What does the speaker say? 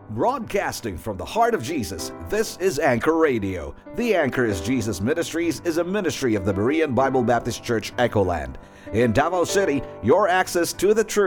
Broadcasting from the heart of Jesus, this is Anchor Radio. The Anchor is Jesus Ministries is a ministry of the Berean Bible Baptist Church, Echoland. In Davao City, your access to the truth